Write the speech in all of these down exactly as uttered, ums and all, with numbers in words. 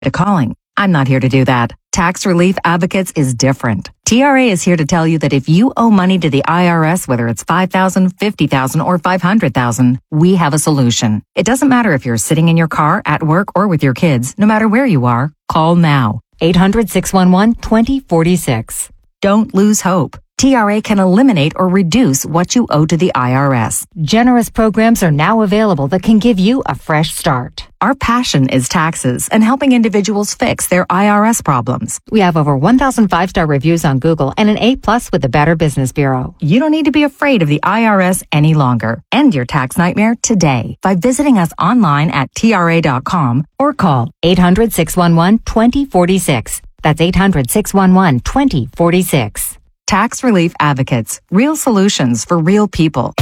calling. I'm not here to do that. Tax Relief Advocates is different. T R A is here to tell you that if you owe money to the I R S, whether it's five thousand dollars, fifty thousand dollars, or five hundred thousand dollars, we have a solution. It doesn't matter if you're sitting in your car, at work, or with your kids. No matter where you are, call now. eight hundred, six one one, two zero four six. Don't lose hope. T R A can eliminate or reduce what you owe to the I R S. Generous programs are now available that can give you a fresh start. Our passion is taxes and helping individuals fix their I R S problems. We have over one thousand five-star reviews on Google and an A plus with the Better Business Bureau. You don't need to be afraid of the I R S any longer. End your tax nightmare today by visiting us online at T R A dot com or call eight hundred, six one one, two zero four six. That's eight hundred, six one one, two zero four six. Tax Relief Advocates. Real solutions for real people.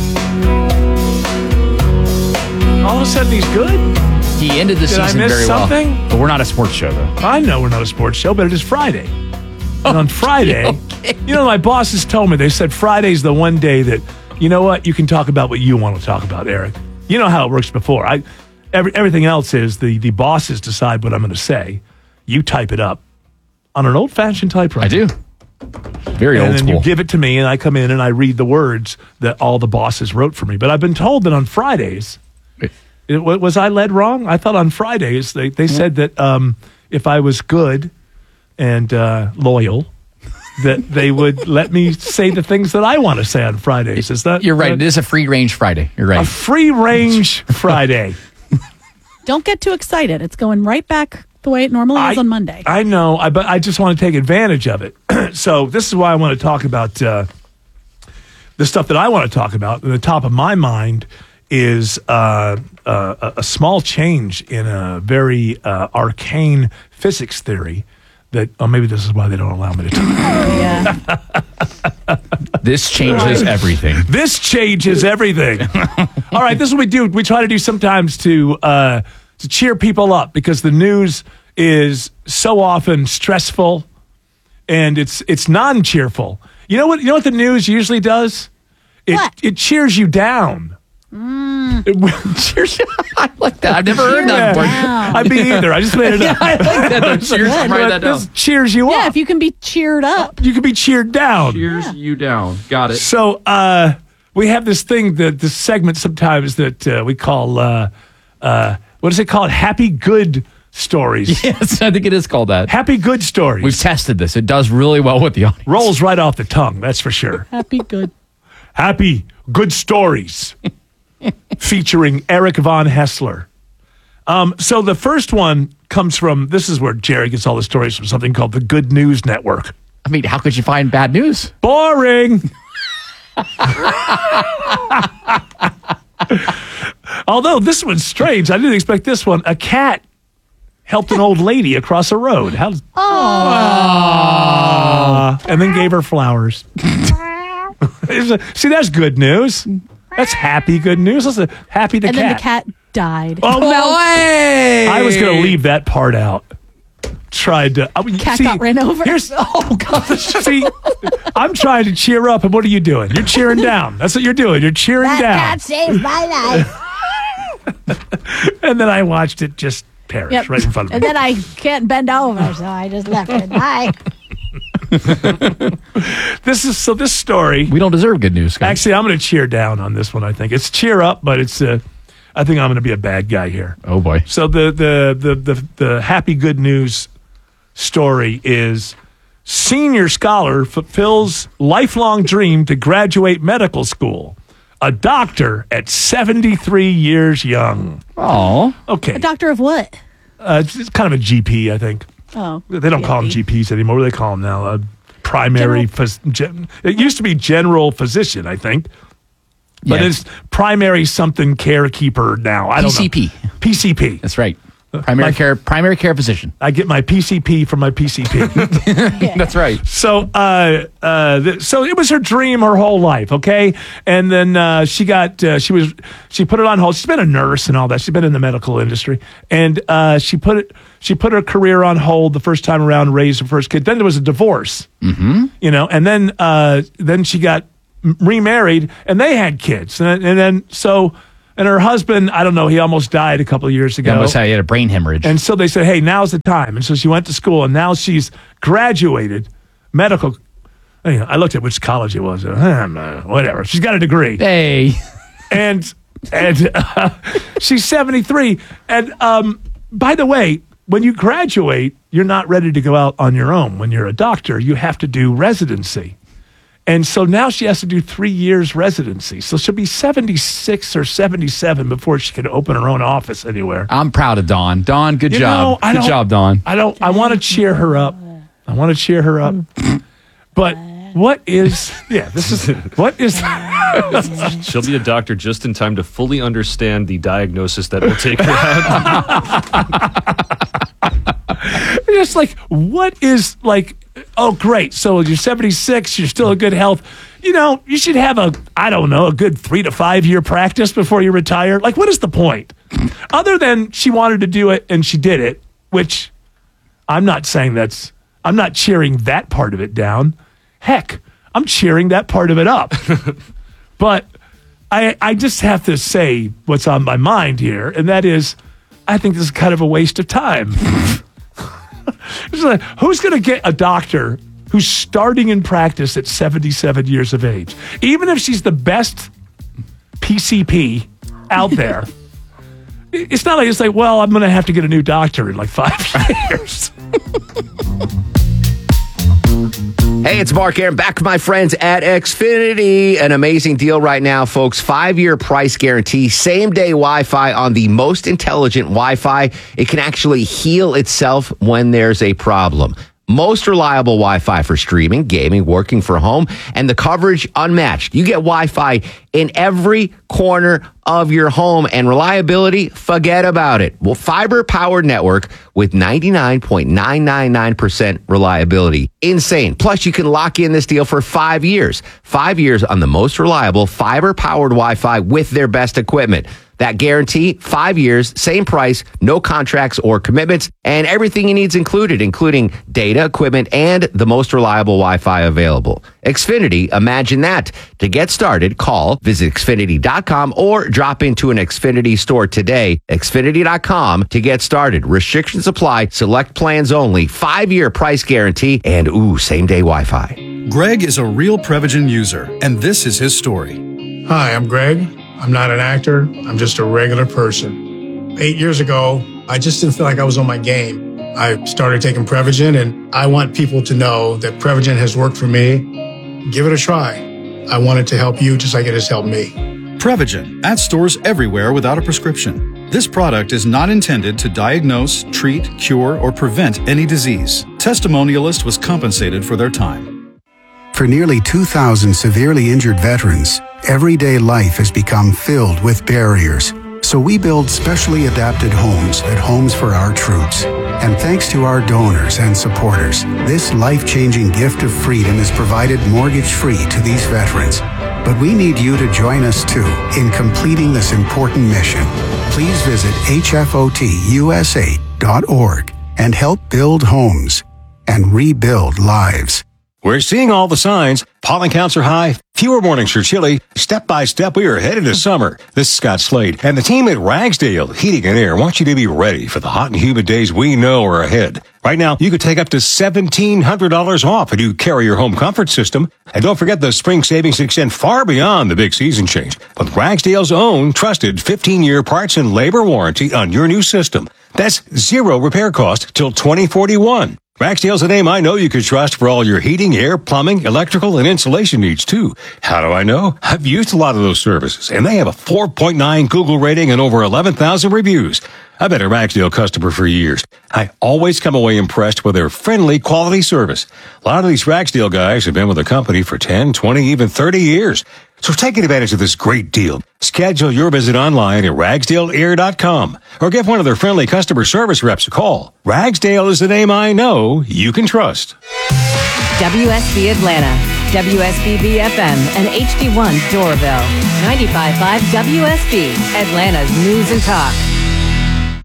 All of a sudden, he's good? He ended the Did I season miss very something? well. But we're not a sports show, though. I know we're not a sports show, but it is Friday. And on Friday, Okay. you know, my bosses told me, they said Friday's the one day that, you know what, you can talk about what you want to talk about, Eric. You know how it works before. I, every, everything else is the, the bosses decide what I'm going to say. You type it up on an old-fashioned typewriter. I do. Very and old then school. you give it to me, and I come in and I read the words that all the bosses wrote for me. But I've been told that on Fridays, it, was I led wrong? I thought on Fridays they, they said that um, if I was good and uh, loyal, that they would let me say the things that I want to say on Fridays. Is that You're right. Uh, It is a free range Friday. You're right. a free range Friday. Don't get too excited. It's going right back the way it normally is I, on Monday. I know, I, but I just want to take advantage of it. So this is why I want to talk about uh, the stuff that I want to talk about. And the top of my mind is uh, uh, a, a small change in a very uh, arcane physics theory that, oh, maybe this is why they don't allow me to talk. yeah. This changes everything. This changes everything. All right, this is what we do. We try to do sometimes to uh, to cheer people up because the news is so often stressful and it's it's non-cheerful. You know what? You know what the news usually does? It What? it cheers you down. Mm. It cheers you. I like that. I've never heard that before. Wow. I mean, either. I just made it up. I like that. Though. Cheers. good. Write that down. This cheers you Yeah, up. if you can be cheered up. You can be cheered down. Cheers you down. Got it. So uh, we have this thing, that this segment sometimes that uh, we call, uh, uh, what is it called? Happy Good Stories. Yes, I think it is called that. Happy Good Stories. We've tested this. It does really well with the audience. Rolls right off the tongue, that's for sure. Happy good. Happy Good Stories featuring Eric Von Hessler. Um, so the first one comes from, this is where Jerry gets all the stories from, something called the Good News Network. I mean, how could you find bad news? Boring. Although this one's strange. I didn't expect this one. A cat helped an old lady across a road. How? Oh. And then gave her flowers. See, that's good news. That's happy good news. That's a happy the and cat. then the cat died. Oh, no. Hey! I was going to leave that part out. Tried to. I mean, Cat see, got ran over. Here's, oh, gosh. See, I'm trying to cheer up, and what are you doing? You're cheering down. That's what you're doing. You're cheering That down. cat saved my life. And then I watched it just perish Yep. right in front of And me. then I can't bend over, so I just left it. Bye. This is so. This story. We don't deserve good news, guys. Actually, I'm going to cheer down on this one. I think it's cheer up, but it's. Uh, I think I'm going to be a bad guy here. Oh, boy. So the the the the, the happy good news story is senior scholar fulfills lifelong dream to graduate medical school. A doctor at seventy-three years young. Oh. Okay. A doctor of what? Uh, it's, it's kind of a G P, I think. Oh. They don't call them G G Ps anymore. What do they call them now? Uh, primary. Phys- gen- it used to be general physician, I think. But Yeah. it's primary something care keeper now. I P don't C P. know. P C P. That's right. Primary My- care primary care physician. I get my P C P from my P C P. That's right. So, uh, uh, th- so it was her dream her whole life, okay? And then uh, she got, uh, she was, she put it on hold. She's been a nurse and all that. She's been in the medical industry, and uh, she put it, she put her career on hold the first time around, raised her first kid. Then there was a divorce, mm-hmm. you know, and then uh, then she got m- remarried, and they had kids, and, and then so And her husband, I don't know, he almost died a couple of years ago. He almost had, he had a brain hemorrhage. And so they said, hey, now's the time. And so she went to school, and now she's graduated medical. You know, I looked at which college it was. Uh, whatever. She's got a degree. Hey. And and uh, she's seventy-three. And um, by the way, when you graduate, you're not ready to go out on your own. When you're a doctor, you have to do residency. And so now she has to do three years residency. So she'll be seventy-six or seventy-seven before she can open her own office anywhere. I'm proud of Dawn. Dawn, good You job. know, I good don't- job, Dawn. I don't. I want to cheer her up. I want to cheer her up. But what is? Yeah, this is what is. She'll be a doctor just in time to fully understand the diagnosis that will take her out. Just like what is like? Oh, great! So you're seventy-six. You're still in good health. You know, you should have a I don't know a good three to five year practice before you retire. Like, what is the point? Other than she wanted to do it and she did it, which I'm not saying that's. I'm not cheering that part of it down. Heck, I'm cheering that part of it up. But I, I just have to say what's on my mind here, and that is, I think this is kind of a waste of time. It's like, who's going to get a doctor who's starting in practice at seventy-seven years of age? Even if she's the best P C P out there, it's not like it's like, well, I'm going to have to get a new doctor in like five years. Hey, it's Mark Aaron, back with my friends at Xfinity. An amazing deal right now, folks. Five-year price guarantee, same-day Wi-Fi on the most intelligent Wi-Fi. It can actually heal itself when there's a problem. Most reliable Wi-Fi for streaming, gaming, working from home, and the coverage unmatched. You get Wi-Fi in every corner of your home, and reliability, forget about it. Well, fiber-powered network with ninety-nine point nine nine nine percent reliability. Insane. Plus, you can lock in this deal for five years. Five years on the most reliable fiber-powered Wi-Fi with their best equipment. That guarantee, five years, same price, no contracts or commitments, and everything you need is included, including data, equipment, and the most reliable Wi-Fi available. Xfinity, imagine that. To get started, call, visit Xfinity dot com, or drop into an Xfinity store today. Xfinity dot com to get started. Restrictions apply, select plans only, five-year price guarantee, and ooh, same-day Wi-Fi. Greg is a real Prevagen user, and this is his story. Hi, I'm Greg. I'm not an actor. I'm just a regular person. Eight years ago, I just didn't feel like I was on my game. I started taking Prevagen, and I want people to know that Prevagen has worked for me. Give it a try. I want it to help you just like it has helped me. Prevagen, at stores everywhere without a prescription. This product is not intended to diagnose, treat, cure, or prevent any disease. Testimonialist was compensated for their time. For nearly two thousand severely injured veterans, everyday life has become filled with barriers. So we build specially adapted homes at Homes for Our Troops. And thanks to our donors and supporters, this life-changing gift of freedom is provided mortgage-free to these veterans. But we need you to join us too in completing this important mission. Please visit H F O T U S A dot org and help build homes and rebuild lives. We're seeing all the signs. Pollen counts are high. Fewer mornings are chilly. Step by step, we are headed to summer. This is Scott Slade, and the team at Ragsdale Heating and Air wants you to be ready for the hot and humid days we know are ahead. Right now, you could take up to seventeen hundred dollars off if you carry your home comfort system. And don't forget the spring savings extend far beyond the big season change with Ragsdale's own trusted fifteen-year parts and labor warranty on your new system. That's zero repair cost till twenty forty-one. Ragsdale's a name I know you could trust for all your heating, air, plumbing, electrical, and insulation needs, too. How do I know? I've used a lot of those services, and they have a four point nine Google rating and over eleven thousand reviews. I've been a Ragsdale customer for years. I always come away impressed with their friendly, quality service. A lot of these Ragsdale guys have been with the company for ten, twenty, even thirty years. So take advantage of this great deal. Schedule your visit online at ragsdale air dot com or give one of their friendly customer service reps a call. Ragsdale is the name I know you can trust. W S B Atlanta, W S B B F M, and H D one Doraville. ninety-five point five W S B, Atlanta's News and Talk.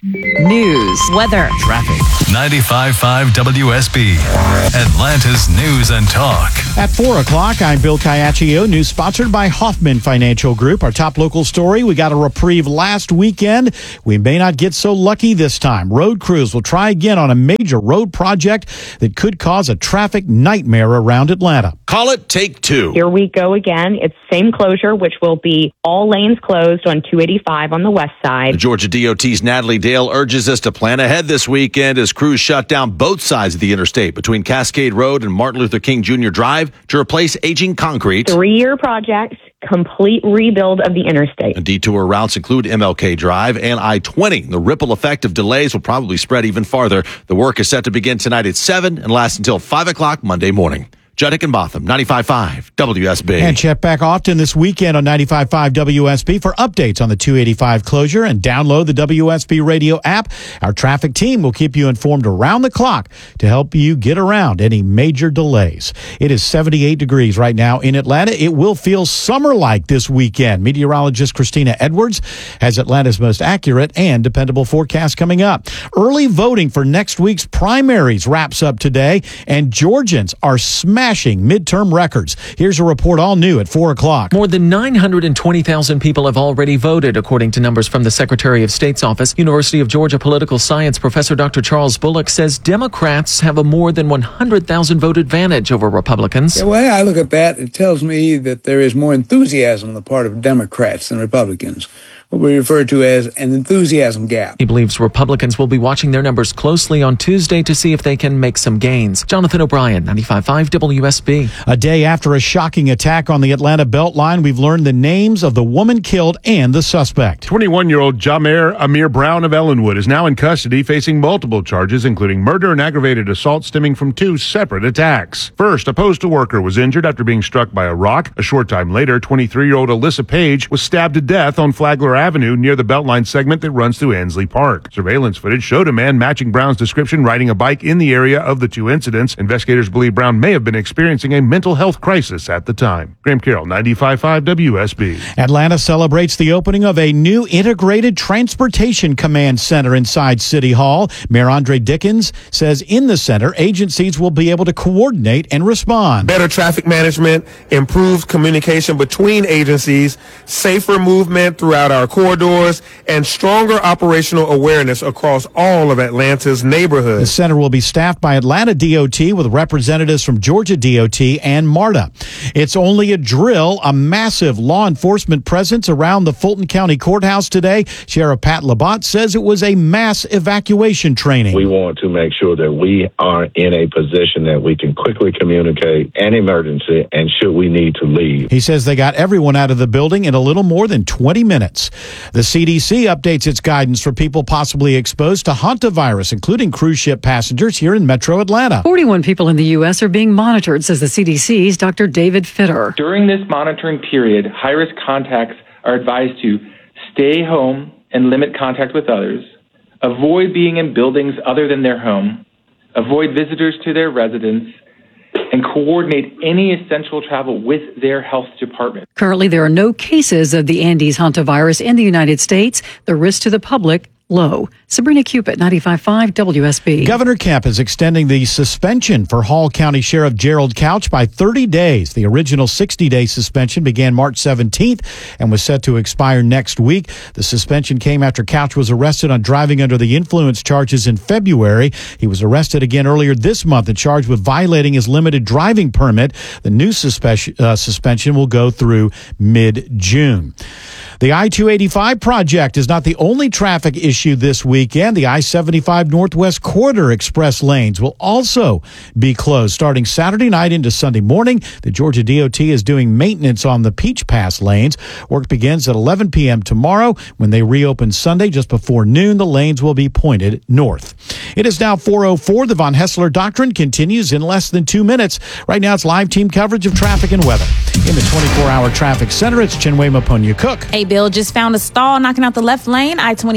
News. Weather. Traffic. ninety-five point five W S B, Atlanta's News and Talk. At four o'clock, I'm Bill Caiaccio. News sponsored by Hoffman Financial Group. Our top local story, we got a reprieve last weekend. We may not get so lucky this time. Road crews will try again on a major road project that could cause a traffic nightmare around Atlanta. Call it Take Two. Here we go again. It's same closure, which will be all lanes closed on two eighty-five on the west side. The Georgia D O T's Natalie Dale urges us to plan ahead this weekend as crews shut down both sides of the interstate between Cascade Road and Martin Luther King Junior Drive to replace aging concrete. Three-year project, complete rebuild of the interstate. And detour routes include M L K Drive and I twenty. The ripple effect of delays will probably spread even farther. The work is set to begin tonight at seven and last until five o'clock Monday morning. Judd Hickenbotham, ninety-five point five W S B. And check back often this weekend on ninety-five point five W S B for updates on the two eighty-five closure, and download the W S B radio app. Our traffic team will keep you informed around the clock to help you get around any major delays. It is seventy-eight degrees right now in Atlanta. It will feel summer-like this weekend. Meteorologist Christina Edwards has Atlanta's most accurate and dependable forecast coming up. Early voting for next week's primaries wraps up today, and Georgians are smashing midterm records. Here's a report all new at four o'clock. More than nine hundred twenty thousand people have already voted, according to numbers from the Secretary of State's office. University of Georgia political science professor Doctor Charles Bullock says Democrats have a more than one hundred thousand vote advantage over Republicans. The way I look at that, it tells me that there is more enthusiasm on the part of Democrats than Republicans. What we refer to as an enthusiasm gap. He believes Republicans will be watching their numbers closely on Tuesday to see if they can make some gains. Jonathan O'Brien, ninety-five point five W S B. A day after a shocking attack on the Atlanta Beltline, we've learned the names of the woman killed and the suspect. twenty-one-year-old Jamer Amir Brown of Ellenwood is now in custody facing multiple charges, including murder and aggravated assault stemming from two separate attacks. First, a postal worker was injured after being struck by a rock. A short time later, twenty-three-year-old Alyssa Page was stabbed to death on Flagler Avenue near the Beltline segment that runs through Ansley Park. Surveillance footage showed a man matching Brown's description riding a bike in the area of the two incidents. Investigators believe Brown may have been experiencing a mental health crisis at the time. Graham Carroll, ninety-five point five W S B. Atlanta celebrates the opening of a new integrated transportation command center inside City Hall. Mayor Andre Dickens says in the center, agencies will be able to coordinate and respond. Better traffic management, improved communication between agencies, safer movement throughout our corridors, and stronger operational awareness across all of Atlanta's neighborhoods. The center will be staffed by Atlanta D O T with representatives from Georgia D O T and MARTA. It's only a drill, a massive law enforcement presence around the Fulton County Courthouse today. Sheriff Pat Labatt says it was a mass evacuation training. We want to make sure that we are in a position that we can quickly communicate an emergency and should we need to leave. He says they got everyone out of the building in a little more than twenty minutes. The C D C updates its guidance for people possibly exposed to hantavirus, including cruise ship passengers here in Metro Atlanta. forty-one people in the U S are being monitored, says the C D C's Doctor David Fitter. During this monitoring period, high-risk contacts are advised to stay home and limit contact with others, avoid being in buildings other than their home, avoid visitors to their residence, and coordinate any essential travel with their health department. Currently, there are no cases of the Andes hantavirus in the United States. The risk to the public, low. Sabrina Cupid, ninety-five point five W S B. Governor Kemp is extending the suspension for Hall County Sheriff Gerald Couch by thirty days. The original sixty-day suspension began March seventeenth and was set to expire next week. The suspension came after Couch was arrested on driving under the influence charges in February. He was arrested again earlier this month and charged with violating his limited driving permit. The new suspe- uh, suspension will go through mid-June. The I two eighty-five project is not the only traffic issue this weekend. The I seventy-five Northwest Corridor Express lanes will also be closed starting Saturday night into Sunday morning. The Georgia D O T is doing maintenance on the Peach Pass lanes. Work begins at eleven p.m. tomorrow. When they reopen Sunday just before noon, the lanes will be pointed north. It is now four oh four. The Von Hessler Doctrine continues in less than two minutes. Right now, it's live team coverage of traffic and weather. In the twenty-four hour traffic center, it's Chinwe Maponya Cook. Hey, Bill, just found a stall knocking out the left lane, I twenty westbound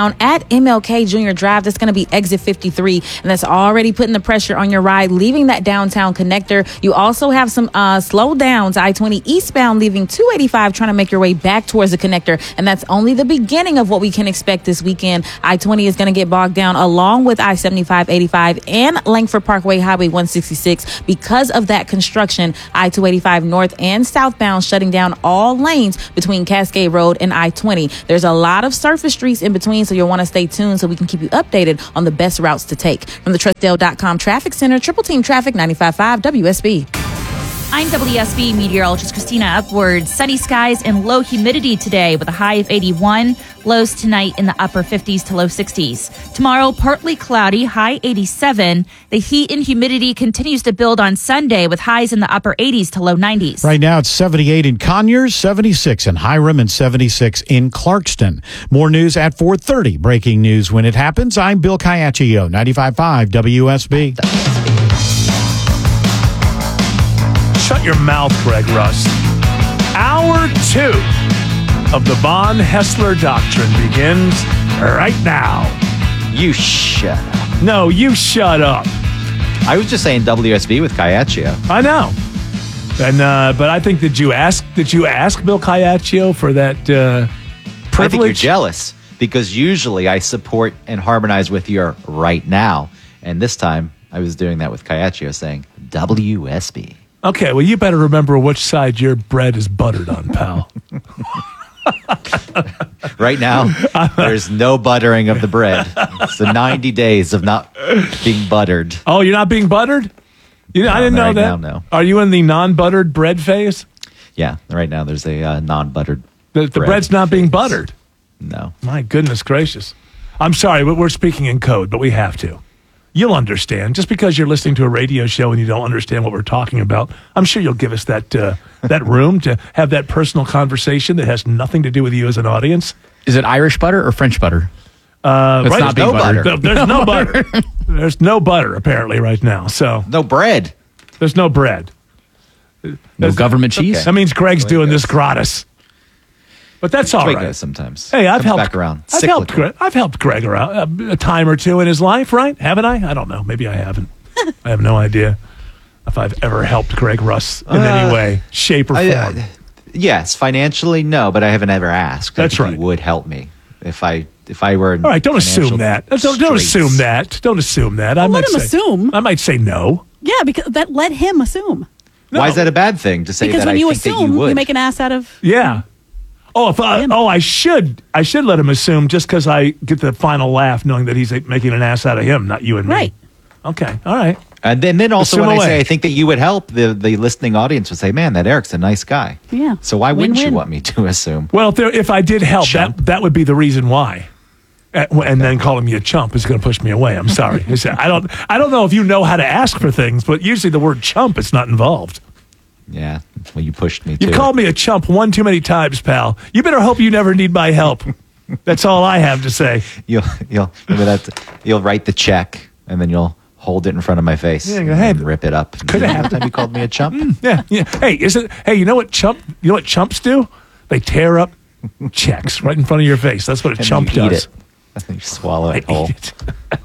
down at M L K Junior Drive. That's going to be exit fifty-three, and that's already putting the pressure on your ride, leaving that downtown connector. You also have some uh, slow downs, I twenty eastbound, leaving two eighty-five, trying to make your way back towards the connector, and that's only the beginning of what we can expect this weekend. I twenty is going to get bogged down along with I seventy-five, eighty-five, and Langford Parkway Highway one sixty-six because of that construction. I two eighty-five north and southbound shutting down all lanes between Cascade Road and I twenty. There's a lot of surface streets in between, so you'll want to stay tuned so we can keep you updated on the best routes to take. From the Trustdale dot com Traffic Center, Triple Team Traffic, ninety-five point five W S B. I'm W S B meteorologist Christina Upward. Sunny skies and low humidity today with a high of eighty-one. Lows tonight in the upper fifties to low sixties. Tomorrow, partly cloudy, high eighty-seven. The heat and humidity continues to build on Sunday with highs in the upper eighties to low nineties. Right now, it's seventy-eight in Conyers, seventy-six in Hiram, and seventy-six in Clarkston. More news at four thirty. Breaking news when it happens. I'm Bill Caiaccio, ninety-five point five W S B. Shut your mouth, Greg Russ. Hour two of the Von Hessler Doctrine begins right now. You shut up. No, you shut up. I was just saying W S B with Caiaccio. I know. And uh, but I think did you ask did you ask Bill Caiaccio for that uh, privilege? I think you're jealous because usually I support and harmonize with your right now, and this time I was doing that with Caiaccio saying W S B. Okay, well, you better remember which side your bread is buttered on, pal. Right now, there's no buttering of the bread. It's the ninety days of not being buttered. Oh, you're not being buttered? You, No, I didn't know right that. now, no. Are you in the non-buttered bread phase? Yeah, right now there's a uh, non-buttered The, the bread bread's not being buttered. No. My goodness gracious. I'm sorry, but we're speaking in code, but we have to. You'll understand. Just because you're listening to a radio show and you don't understand what we're talking about, I'm sure you'll give us that uh, that room to have that personal conversation that has nothing to do with you as an audience. Is it Irish butter or French butter? Uh, It's right, not being no buttered. butter. There's no butter. There's no butter apparently right now. So no bread. There's no bread. No That's- government cheese? That means Greg's doing this gratis. But that's all That's the way it right. goes sometimes. Hey, I've Comes helped. back around. I've helped. Cyclical. Greg, I've helped Greg around a, a time or two in his life, right? Haven't I? I don't know. Maybe I haven't. I have no idea if I've ever helped Greg Russ in Uh, any way, shape, or form. I, uh, yes, financially, no, but I haven't ever asked. That's I think right. You would help me if I if I were. In All right, don't financial assume that. Don't, don't straits. assume that. Don't assume that. I Well, might let him say, assume. I might say no. Yeah, because that let him assume. Why is that a bad thing to say Because that when I you think that assume, you would? make an ass out of. Yeah. Oh, if I, oh, I should. I should let him assume just because I get the final laugh, knowing that he's like, making an ass out of him, not you and me. Right. Okay. All right. And then, then also Assume when away. I say I think that you would help, the, the listening audience would say, man, that Eric's a nice guy. Yeah. So why wouldn't Win-win. you want me to assume? Well, if, there, if I did help, that that would be the reason why. Uh, And then calling me a chump is going to push me away. I'm sorry. It's- I don't. I don't know if you know how to ask for things, but usually the word chump is not involved. Yeah. Well, you pushed me You to called me a chump one too many times, pal. You better hope you never need my help. That's all I have to say. You'll you'll maybe that's, you'll write the check and then you'll hold it in front of my face. Yeah, go and ahead. then rip it up. Could have Every time you called me a chump. Yeah, yeah. Hey, is it? Hey, you know what chump? You know what chumps do? They tear up checks right in front of your face. That's what a And chump you eat does. it. And then you swallow it I whole. eat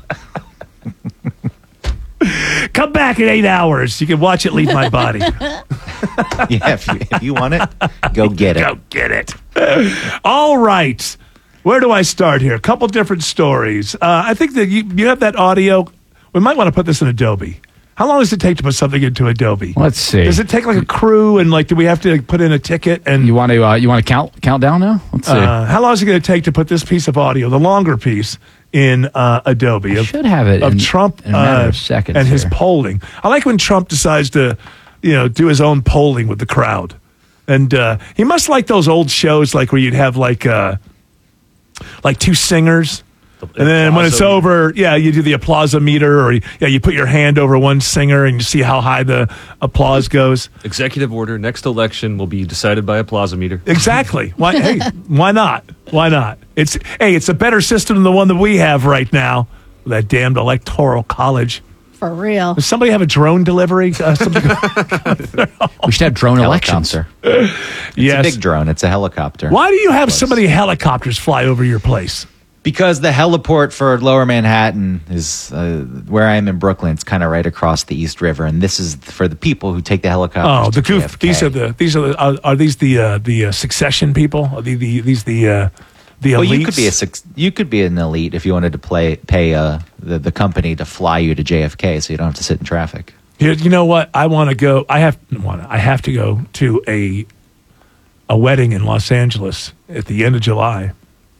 it. Come back in eight hours. You can watch it leave my body. Yeah, if you, if you want it, go get it. Go get it. All right. Where do I start here? A couple different stories. Uh, I think that you, you have that audio. We might want to put this in Adobe. How long does it take to put something into Adobe? Let's see. Does it take like a crew and like do we have to put in a ticket and You want to uh, you want to count count down now? Let's see. uh, how long is it going to take to put this piece of audio, the longer piece, in uh, Adobe? I of, should have it of in- Trump in a matter uh, of seconds and his here. polling. I like when Trump decides to, you know, do his own polling with the crowd, and uh, he must like those old shows like where you'd have like uh, like two singers. And then when it's over, yeah, you do the applause-o-meter, or yeah, you put your hand over one singer and you see how high the applause goes. Executive order: next election will be decided by applause-o-meter. Exactly. Why? Hey, why not? Why not? It's hey, it's a better system than the one that we have right now. That damned electoral college. For real. Does somebody have a drone delivery? Uh, something- We should have drone elections. Helicopter. It's Yes. a big drone. It's a helicopter. Why do you have so many helicopters fly over your place? Because the heliport for Lower Manhattan is uh, where I am in Brooklyn. It's kind of right across the East River, and this is for the people who take the helicopters. Oh, the to goof. J F K. These are the these are the are, are these the uh, the uh, succession people? Are the, the these the uh, the Well, elites? you could be a suc- you could be an elite if you wanted to play pay uh, the the company to fly you to J F K, so you don't have to sit in traffic. You, you know what? I want to go. I have want. I have to go to a a wedding in Los Angeles at the end of July.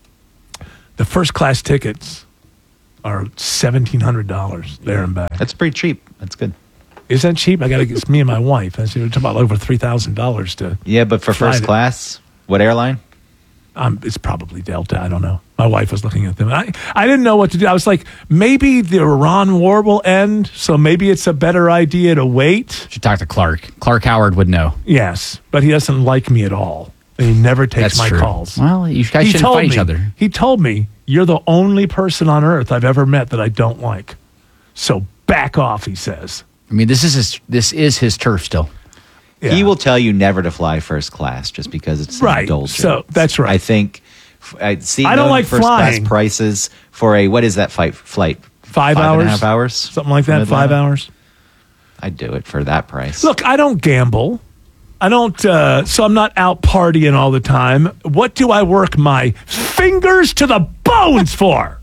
The first class tickets are seventeen hundred dollars there and back. That's pretty cheap. That's good. Is that cheap? I got to get it's me and my wife. I see we're talking about over three thousand dollars to. Yeah, but for fly first there. class, what airline? Um, it's probably Delta. I don't know. My wife was looking at them. I, I didn't know what to do. I was like, maybe the Iran war will end, so maybe it's a better idea to wait. Should talk to Clark. Clark Howard would know. Yes, but he doesn't like me at all. He never takes That's my true. calls. Well, you guys He shouldn't told fight each me- other. He told me, you're the only person on earth I've ever met that I don't like. So back off, he says. I mean, this is his, this is his turf still. Yeah. He will tell you never to fly first class just because it's Right. indulgent. So, that's right. I think f- I see. I don't known like first flying. class prices for a what is that fight flight? Five, and hours? a half hours, Something like from that, five Atlanta? hours. I'd do it for that price. Look, I don't gamble. I don't, uh, so I'm not out partying all the time. What do I work my fingers to the bones for?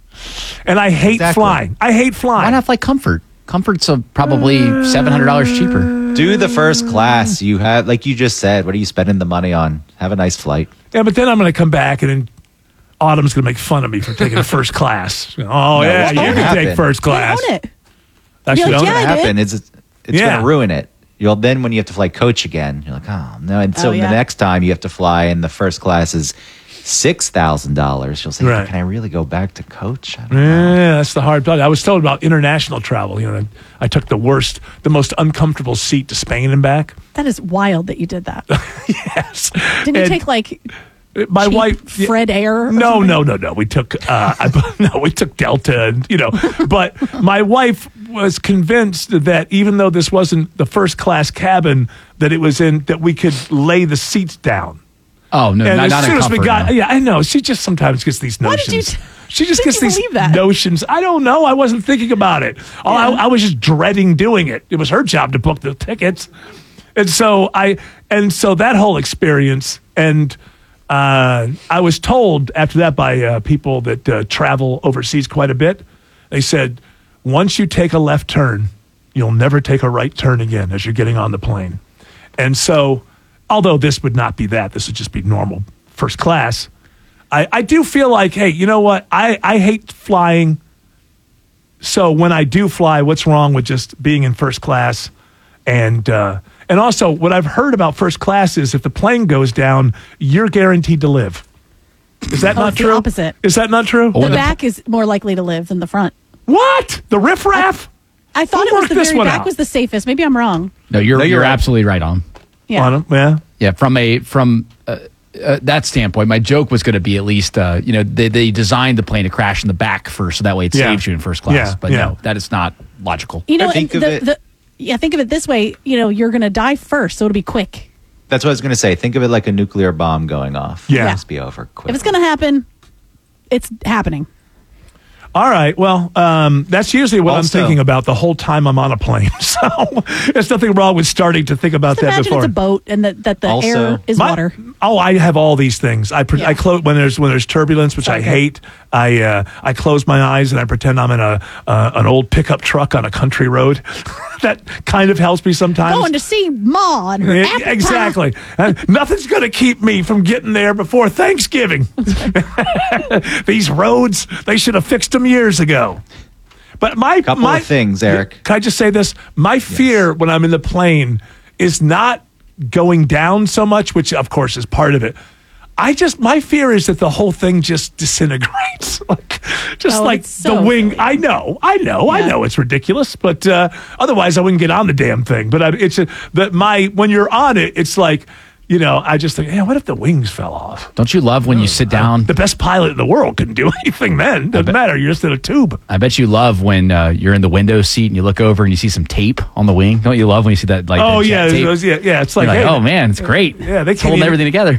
And I hate Exactly. flying. I hate flying. Why not fly Comfort? Comfort's a, probably seven hundred dollars cheaper. Do the first class. You have, like you just said, what are you spending the money on? Have a nice flight. Yeah, but then I'm going to come back and then Autumn's going to make fun of me for taking first class. Oh, No, yeah, what's you gonna can happen? take first class. Own it. Actually, You're like, own yeah, it. I did. happen is it's, it's Yeah. going to ruin it. You'll then when you have to fly coach again, you're like, oh no. And so Oh, yeah. the next time you have to fly and the first class is six thousand dollars, you'll say, Right. can I really go back to coach? I don't know. Yeah, that's the hard part. I was told about international travel. You know, I took the worst, the most uncomfortable seat to Spain and back. That is wild that you did that. Yes. Didn't you And take like my cheap wife? Fred Air? or No, something? no, no, no. We took uh, I, no, we took Delta, and you know. But my wife was convinced that even though this wasn't the first class cabin, that it was in that we could lay the seats down. Oh, no, and not, as not in soon as we comfort, got, no. yeah, I know. She just sometimes gets these Why notions. did you t- she just Did gets you these believe that? notions. I don't know. I wasn't thinking about it. Oh, I, I was just dreading doing it. It was her job to book the tickets, and so I, and so that whole experience, and uh, I was told after that by uh, people that uh, travel overseas quite a bit. They said once you take a left turn, you'll never take a right turn again as you're getting on the plane, and so. Although this would not be that, this would just be normal first class. I, I do feel like, hey, you know what? I, I hate flying. So when I do fly, what's wrong with just being in first class? And uh, and also, what I've heard about first class is if the plane goes down, you're guaranteed to live. Is that Oh, not it's the true? opposite. Is that not true? The back is more likely to live than the front. What? The riffraff? I thought Who it was worked the this very one back out? was the safest. Maybe I'm wrong. No, you're No, you're, you're right. absolutely right on. Yeah. On 'em, yeah. Yeah, from a from uh, uh, that standpoint, my joke was going to be at least uh, you know they they designed the plane to crash in the back first, so that way it Yeah. saves you in first class. Yeah, But yeah. no, that is not logical. You know, I think and of the, it- the yeah, think of it this way. You know, you're going to die first, so it'll be quick. That's what I was going to say. Think of it like a nuclear bomb going off. Yeah. It'll just be over quick. If it's going to happen, it's happening. All right. Well, um, that's usually what Also- I'm thinking about the whole time I'm on a plane. So there's nothing wrong with starting to think about Just that imagine before. it's a boat and that, that the Also- air is My- water. Oh, I have all these things. I pre- Yeah. I close when there's when there's turbulence, which I Okay. hate. I uh, I close my eyes and I pretend I'm in a uh, an old pickup truck on a country road. That kind of helps me sometimes. Going to see Ma and her Yeah, apple pie. exactly. And nothing's going to keep me from getting there before Thanksgiving. These roads, they should have fixed them years ago. But my Couple my of things, Eric. Can I just say this? My fear when I'm in the plane is not going down so much, which of course is part of it. I just my fear is that the whole thing just disintegrates, like just Oh, like it's so the wing. silly. I know, I know, I Yeah. know it's ridiculous, but uh, otherwise I wouldn't get on the damn thing. But I, it's a, that my when you're on it, it's like you know, I just think, yeah, what if the wings fell off? Don't you love when you sit down? The best pilot in the world couldn't do anything then. Doesn't matter. You're just in a tube. I bet you love when uh, you're in the window seat and you look over and you see some tape on the wing. Don't you love when you see that? Like, oh that yeah, tape? Those, yeah, yeah. It's like, You're like, hey, oh man, it's great. Yeah, they it's holding even- everything together.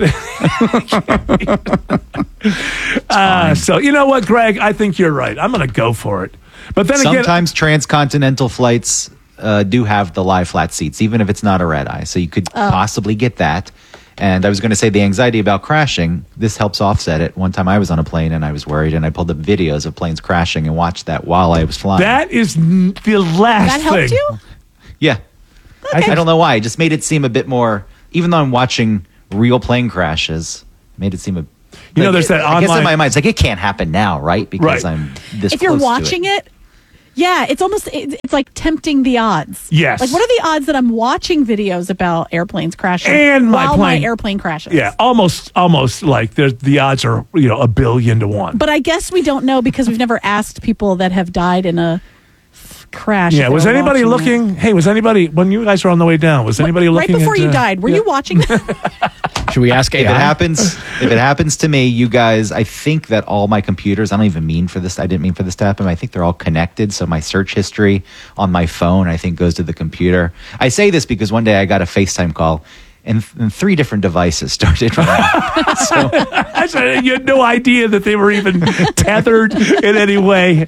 Uh, so you know what, Greg? I think you're right. I'm going to go for it. But then again, Sometimes transcontinental flights uh, do have the lie flat seats, even if it's not a red eye. So you could Oh. possibly get that. And I was going to say the anxiety about crashing, this helps offset it. One time I was on a plane and I was worried, and I pulled up videos of planes crashing and watched that while I was flying. that is n- the last That helped thing. you? Yeah. I, I don't know why. It just made it seem a bit more, even though I'm watching real plane crashes, made it seem a You know, like, there's that I guess in online- my mind, it's like, it can't happen now, right? Because Right. I'm this If you're close to watching it. yeah, it's almost it, it's like tempting the odds. Yes. Like, what are the odds that I'm watching videos about airplanes crashing And my while plane- my airplane crashes? Yeah, almost, almost like there's the odds are you know a billion to one. But I guess we don't know because we've never asked people that have died in a f- crash. Yeah, if was they were anybody watching it. looking? Hey, was anybody when you guys were on the way down? Was anybody Right looking before at, you uh, died, were yeah. you watching that? Should we ask A I? If it happens, if it happens to me, you guys, I think that all my computers, I don't even mean for this, I didn't mean for this to happen. I think they're all connected. So my search history on my phone, I think, goes to the computer. I say this because one day I got a FaceTime call and, and three different devices started running. so, I said, you had no idea that they were even tethered in any way.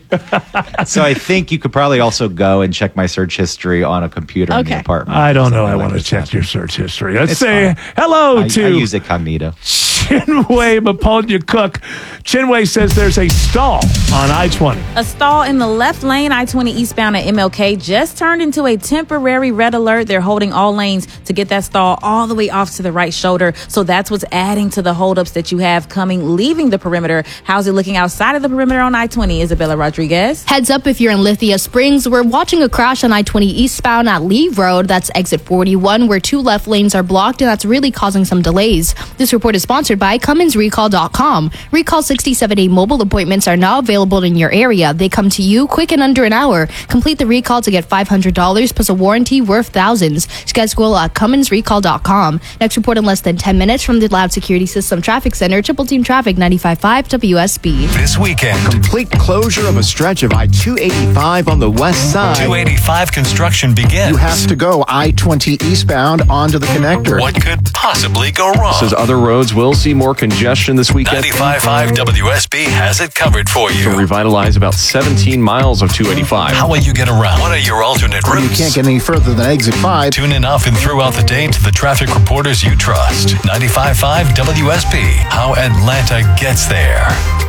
so I think you could probably also go and check my search history on a computer in the Okay. apartment. I don't know. I Something want to like check your search history. Let's It's say fine. hello I, to I use Incognito. Chinway Maponya Cook. Chinway says there's a stall on I twenty. A stall in the left lane, I twenty eastbound at M L K, just turned into a temporary red alert. They're holding all lanes to get that stall all the way off to the right shoulder. So that's what's adding to the holdups that you have coming, leaving the perimeter. How's it looking outside of the perimeter on I twenty? Isabella Rodriguez. Heads up if you're in Lithia Springs. We're watching a crash on I twenty eastbound at Lee Road. That's exit forty-one, where two left lanes are blocked, and that's really causing some delays. This report is sponsored by Cummins Recall dot com. Recall sixty-seven day mobile appointments are now available in your area. They come to you quick in under an hour. Complete the recall to get five hundred dollars plus a warranty worth thousands. Schedule at Cummins Recall dot com. Next report in less than ten minutes from the Loud Security System Traffic Center, Triple Team Traffic ninety-five point five W S B. This weekend, Complete closure of a stretch of I two eighty-five on the west side. two eighty-five construction begins. You have to go I twenty eastbound onto the connector. What could possibly go wrong? Says other roads will see more congestion this weekend. ninety-five point five W S B has it covered for you. To revitalize about seventeen miles of two eighty-five. How will you get around? What are your alternate routes? You can't get any further than exit five. Tune in often throughout the day to the traffic reporters you trust. ninety-five point five W S B. How Atlanta gets there.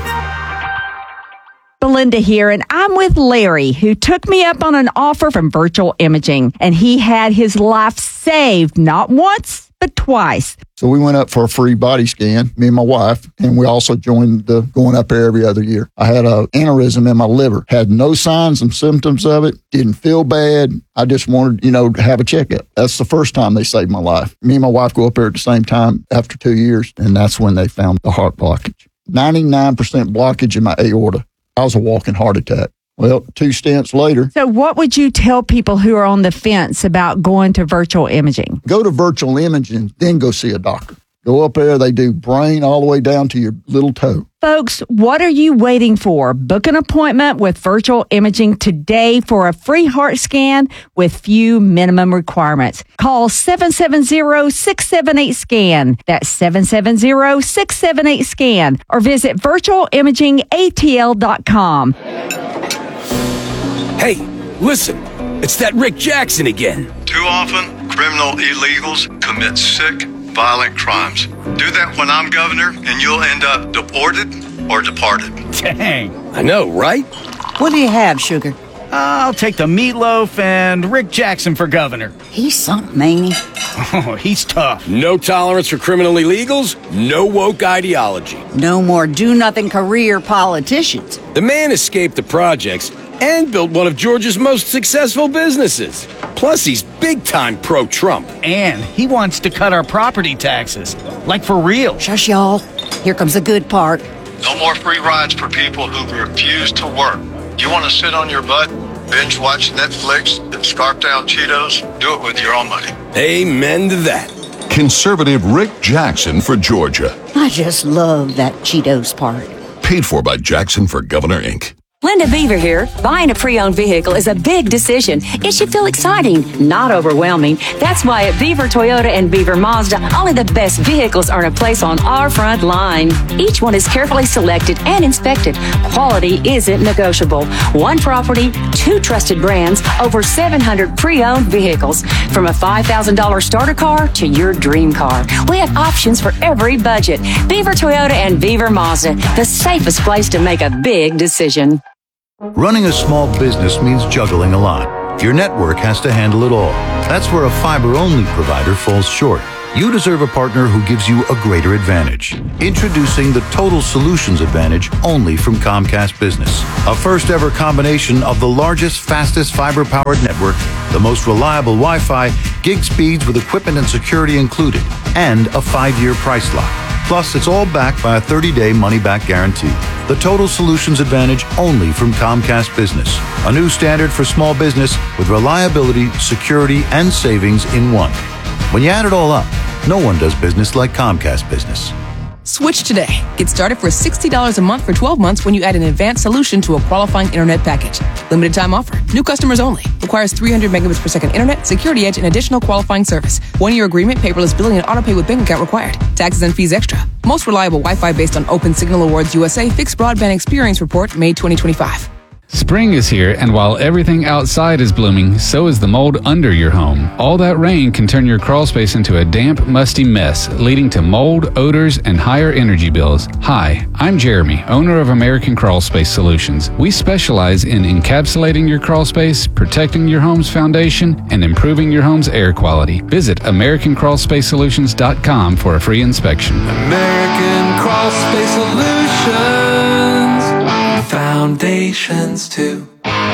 Belinda here, and I'm with Larry, who took me up on an offer from Virtual Imaging, and he had his life saved not once, but twice. So we went up for a free body scan, me and my wife, and we also joined the going up there every other year. I had a aneurysm in my liver, had no signs and symptoms of it, didn't feel bad. I just wanted, you know, to have a checkup. That's the first time they saved my life. Me and my wife go up there at the same time after two years, and that's when they found the heart blockage. ninety-nine percent blockage in my aorta. I was a walking heart attack. Well, two stents later. So what would you tell people who are on the fence about going to Virtual Imaging? Go to Virtual Imaging, then go see a doctor. Go up there, they do brain all the way down to your little toe. Folks, what are you waiting for? Book an appointment with Virtual Imaging today for a free heart scan with few minimum requirements. Call seven seven zero, six seven eight, SCAN. That's seven seven zero, six seven eight, SCAN. Or visit virtual imaging A T L dot com. Hey, listen, it's that Rick Jackson again. Too often, criminal illegals commit sick, violent crimes. Do that when I'm governor, and you'll end up deported or departed. Dang. I know, right? What do you have, Sugar? I'll take the meatloaf and Rick Jackson for governor. He's something, ain't he? Oh, he's tough. No tolerance for criminal illegals, no woke ideology. No more do-nothing career politicians. The man escaped the projects and built one of Georgia's most successful businesses. Plus, he's big-time pro-Trump. And he wants to cut our property taxes. Like for real. Shush, y'all. Here comes the good part. No more free rides for people who refuse to work. You want to sit on your butt, binge watch Netflix, and scarf down Cheetos? Do it with your own money. Amen to that. Conservative Rick Jackson for Georgia. I just love that Cheetos part. Paid for by Jackson for Governor, Incorporated. Linda Beaver here. Buying a pre-owned vehicle is a big decision. It should feel exciting, not overwhelming. That's why at Beaver Toyota and Beaver Mazda, only the best vehicles earn a place on our front line. Each one is carefully selected and inspected. Quality isn't negotiable. One property, two trusted brands, over seven hundred pre-owned vehicles. From a five thousand dollars starter car to your dream car. We have options for every budget. Beaver Toyota and Beaver Mazda, the safest place to make a big decision. Running a small business means juggling a lot. Your network has to handle it all. That's where a fiber-only provider falls short. You deserve a partner who gives you a greater advantage. Introducing the Total Solutions Advantage only from Comcast Business. A first-ever combination of the largest, fastest fiber-powered network, the most reliable Wi-Fi, gig speeds with equipment and security included, and a five-year price lock. Plus, it's all backed by a thirty-day money-back guarantee. The Total Solutions Advantage only from Comcast Business. A new standard for small business with reliability, security, and savings in one. When you add it all up, no one does business like Comcast Business. Switch today. Get started for sixty dollars a month for twelve months when you add an advanced solution to a qualifying internet package. Limited time offer. New customers only. Requires three hundred megabits per second internet, security edge, and additional qualifying service. One-year agreement, paperless billing, and autopay with bank account required. Taxes and fees extra. Most reliable Wi-Fi based on Open Signal Awards U S A Fixed Broadband Experience Report, May twenty twenty-five. Spring is here, and while everything outside is blooming, so is the mold under your home. All that rain can turn your crawl space into a damp, musty mess, leading to mold, odors, and higher energy bills. Hi, I'm Jeremy, owner of American Crawl Space Solutions. We specialize in encapsulating your crawl space, protecting your home's foundation, and improving your home's air quality. Visit American Crawl Space Solutions dot com for a free inspection. American Crawl Space Solutions. Foundations too.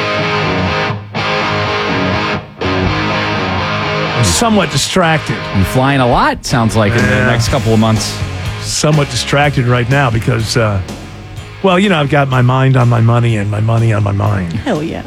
Somewhat distracted. I'm flying a lot, sounds like, in Yeah. the next couple of months. Somewhat distracted right now because, uh, well, you know, I've got my mind on my money and my money on my mind. Hell yeah.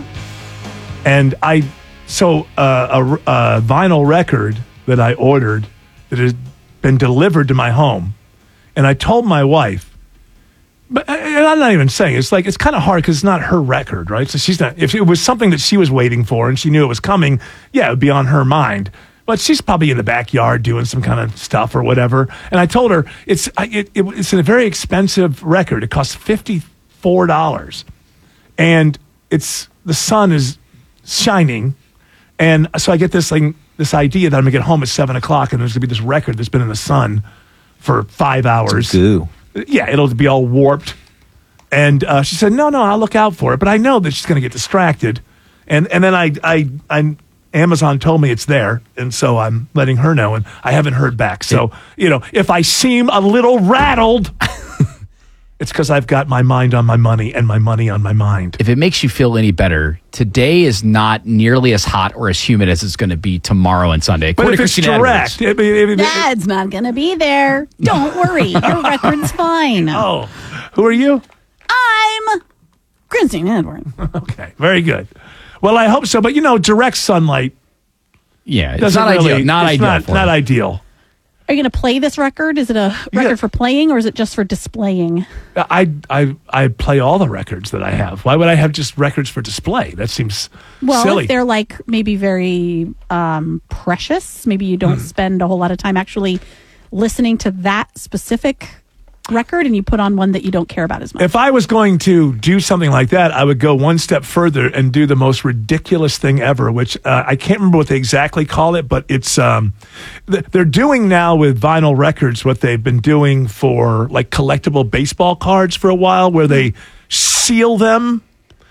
And I, so uh, a, a vinyl record that I ordered that has been delivered to my home. And I told my wife, but and I'm not even saying, it's like, it's kind of hard because it's not her record, right? So she's not, if it was something that she was waiting for and she knew it was coming, yeah, it would be on her mind. But she's probably in the backyard doing some kind of stuff or whatever. And I told her, it's it, it, it's a very expensive record. It costs fifty-four dollars. And it's, the sun is shining. And so I get this thing, this idea that I'm going to get home at seven o'clock and there's going to be this record that's been in the sun for five hours. Some goo. Yeah, it'll be all warped. And uh, she said, no, no, I'll look out for it. But I know that she's going to get distracted. And and then I, I, I, Amazon told me it's there. And so I'm letting her know. And I haven't heard back. So, you know, if I seem a little rattled, it's because I've got my mind on my money and my money on my mind. If it makes you feel any better, today is not nearly as hot or as humid as it's going to be tomorrow and Sunday. But if it's direct, if, if, if, Dad's not going to be there. Don't worry. Your record's fine. Oh, who are you? I'm Christine Edward. Okay, very good. Well, I hope so. But, you know, direct sunlight. Yeah, it's doesn't not really, ideal. Not it's ideal. Not, for not it. ideal. Are you going to play this record? Is it a record Yeah. for playing or is it just for displaying? I, I I play all the records that I have. Why would I have just records for display? That seems Well, silly. if they're like maybe very um, precious, maybe you don't spend a whole lot of time actually listening to that specific record and you put on one that you don't care about as much. If I was going to do something like that, I would go one step further and do the most ridiculous thing ever, which uh, I can't remember what they exactly call it, but it's um, th- they're doing now with vinyl records what they've been doing for like collectible baseball cards for a while, where they seal them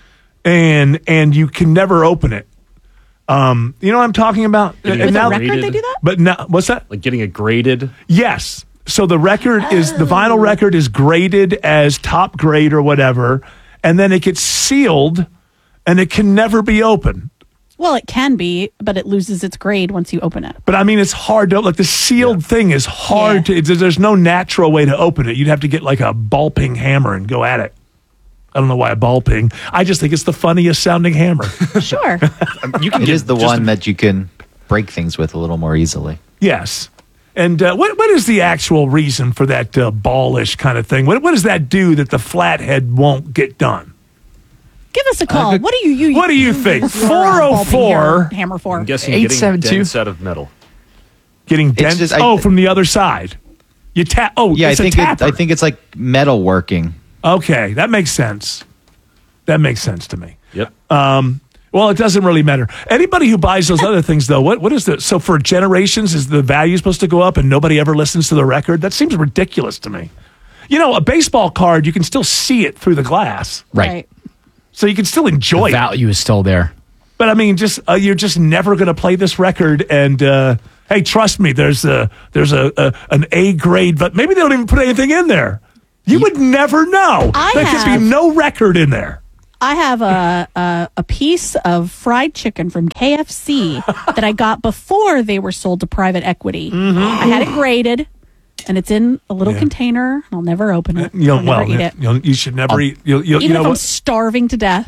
and and you can never open it. Um, you know what I'm talking about? Getting And it now- graded. they do that? But now, what's that? Like getting it graded. Yes. So the record is, the vinyl record is graded as top grade or whatever, and then it gets sealed and it can never be opened. Well, it can be, but it loses its grade once you open it. But I mean, it's hard to, like the sealed thing is hard to, it's, there's no natural way to open it. You'd have to get like a ball ping hammer and go at it. I don't know why a ball ping. I just think it's the funniest sounding hammer. Sure. You can it is the one that you can break things with a little more easily. Yes. And uh, what what is the actual reason for that uh, ballish kind of thing? What what does that do that the flathead won't get done? Give us a call. Uh, what do you, you What do you think? four oh four hammer for. I'm guessing eight getting seven two dents out of metal. Getting dents. just- I- oh, from the other side. You tap. Oh, Yeah, I it's think a it, tapper. I think it's like metal working. Okay, that makes sense. That makes sense to me. Yep. Um, well, it doesn't really matter. Anybody who buys those other things, though, what what is the so for generations is the value supposed to go up and nobody ever listens to the record? That seems ridiculous to me. You know, a baseball card, you can still see it through the glass, Right. so you can still enjoy The it. value is still there. But I mean, just uh, you're just never going to play this record. And uh, hey, trust me, there's a there's a, a an A grade, but maybe they don't even put anything in there. You would never know. I there could have- be no record in there. I have a, a a piece of fried chicken from K F C that I got before they were sold to private equity. I had it graded, and it's in a little Yeah. container. I'll never open it. You I'll don't, never well, eat it. you, you should never I'll- eat. You'll, you'll, Even you know if I'm what? starving to death,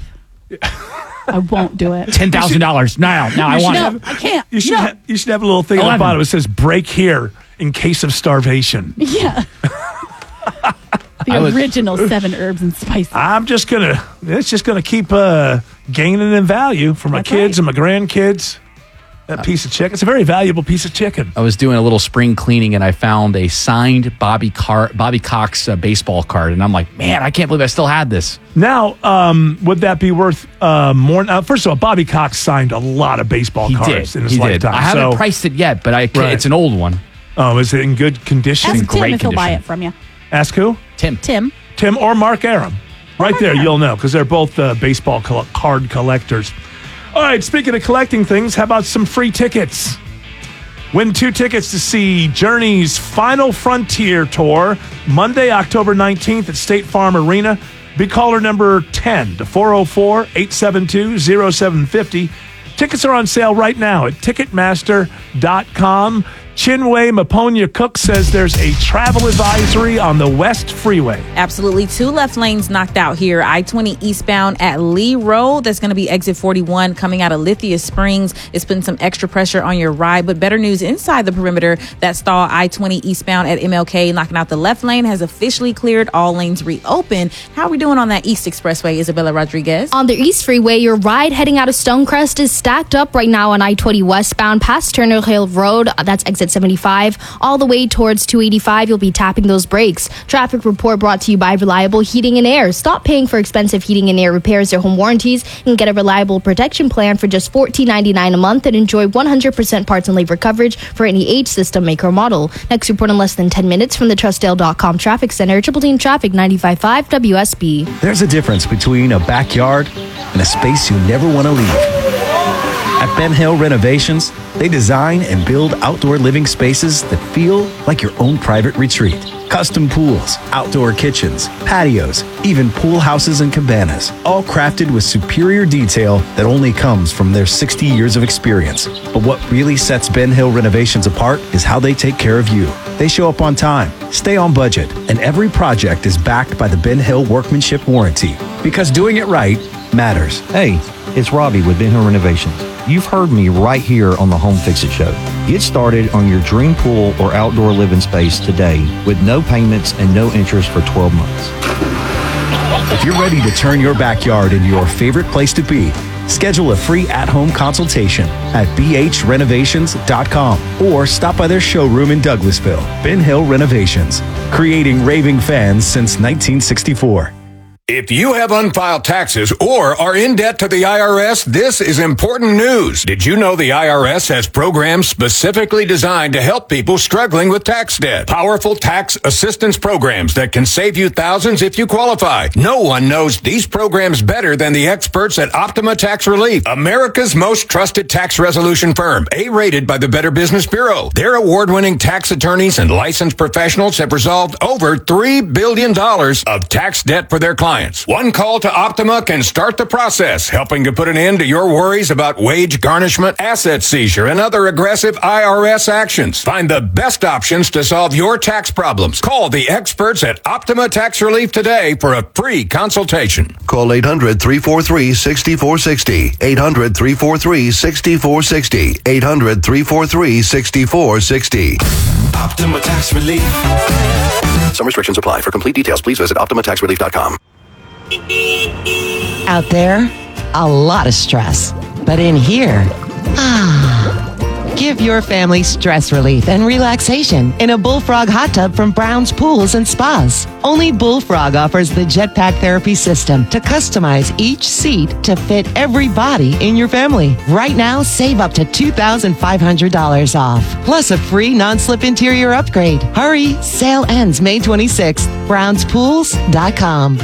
I won't do it. Ten thousand dollars now. Now I You want should it. No, I can't. You should No. ha- you should have a little thing on the eleven. bottom. It says "break here" in case of starvation. Yeah. The I was- original seven herbs and spices. I'm just gonna. It's just gonna keep uh, gaining in value for my That's kids right. and my grandkids. That piece of chicken. It's a very valuable piece of chicken. I was doing a little spring cleaning and I found a signed Bobby Car- Bobby Cox uh, baseball card, and I'm like, man, I can't believe I still had this. Now, um, would that be worth uh, more? Uh, first of all, Bobby Cox signed a lot of baseball He cards did. in his He did. lifetime. I haven't so- priced it yet, but I can, Right. it's an old one. Oh, is it in good condition? Ask Tim great if he'll buy condition. it from you. Ask who? Tim. Tim. Tim or Mark Aram. Right there, you'll know because they're both uh, baseball coll- card collectors. All right, speaking of collecting things, how about some free tickets? Win two tickets to see Journey's Final Frontier Tour Monday, October nineteenth at State Farm Arena. Be caller number ten to four oh four, eight seven two, oh seven five oh. Tickets are on sale right now at Ticketmaster dot com. Chinwe Maponya Cook says there's a travel advisory on the West Freeway. Absolutely. Two left lanes knocked out here. I twenty eastbound at Lee Road. That's going to be exit forty-one coming out of Lithia Springs. It's putting some extra pressure on your ride. But better news inside the perimeter. That stall I twenty eastbound at M L K knocking out the left lane has officially cleared. All lanes reopened. How are we doing on that East Expressway, Isabella Rodriguez? On the East Freeway, your ride heading out of Stonecrest is stacked up right now on I twenty westbound past Turner Hill Road. That's exit seventy-five. All the way towards two eighty-five, you'll be tapping those brakes. Traffic report brought to you by Reliable Heating and Air. Stop paying for expensive heating and air repairs or home warranties and get a reliable protection plan for just fourteen ninety-nine a month and enjoy one hundred percent parts and labor coverage for any age, system, make, or model. Next report in less than ten minutes from the Trustdale dot com Traffic Center. Triple Team Traffic ninety-five point five W S B. There's a difference between a backyard and a space you never want to leave. At Ben Hill Renovations, they design and build outdoor living spaces that feel like your own private retreat. Custom pools, outdoor kitchens, patios, even pool houses and cabanas, all crafted with superior detail that only comes from their sixty years of experience. But what really sets Ben Hill Renovations apart is how they take care of you. They show up on time, stay on budget, and every project is backed by the Ben Hill Workmanship Warranty. Because doing it right matters. Hey, it's Robbie with Ben Hill Renovations. You've heard me right here on the Home Fix It Show. Get started on your dream pool or outdoor living space today with no payments and no interest for twelve months. If you're ready to turn your backyard into your favorite place to be, schedule a free at-home consultation at b h renovations dot com or stop by their showroom in Douglasville. Ben Hill Renovations, creating raving fans since nineteen sixty-four. If you have unfiled taxes or are in debt to the I R S, this is important news. Did you know the I R S has programs specifically designed to help people struggling with tax debt? Powerful tax assistance programs that can save you thousands if you qualify. No one knows these programs better than the experts at Optima Tax Relief, America's most trusted tax resolution firm, A-rated by the Better Business Bureau. Their award-winning tax attorneys and licensed professionals have resolved over three billion dollars of tax debt for their clients. compliance. One call to Optima can start the process, helping to put an end to your worries about wage garnishment, asset seizure, and other aggressive I R S actions. Find the best options to solve your tax problems. Call the experts at Optima Tax Relief today for a free consultation. Call eight hundred, three four three, six four six zero. eight hundred, three four three, six four six zero. eight hundred, three four three, six four six zero. Optima Tax Relief. Some restrictions apply. For complete details, please visit optima tax relief dot com. Out there, a lot of stress. But in here, ah, give your family stress relief and relaxation in a Bullfrog hot tub from Brown's Pools and Spas. Only Bullfrog offers the Jetpack Therapy System to customize each seat to fit every body in your family. Right now, save up to two thousand five hundred dollars off, plus a free non-slip interior upgrade. Hurry, sale ends May twenty-sixth. browns pools dot com.